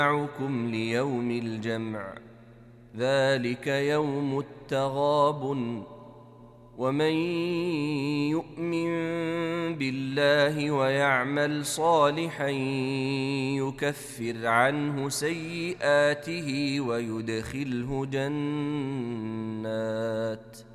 جمعكم ليوم الجمع ذلك يوم التغابن ومن يؤمن بالله ويعمل صالحا يكفر عنه سيئاته ويدخله جنات